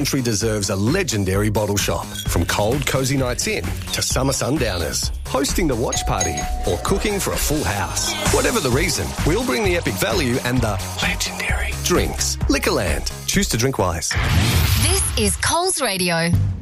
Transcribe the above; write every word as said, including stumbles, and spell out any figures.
Country deserves a legendary bottle shop. From cold, cosy nights in to summer sundowners, hosting the watch party or cooking for a full house. Whatever the reason, we'll bring the epic value and the legendary drinks. Liquorland. Choose to drink wise. This is Coles Radio.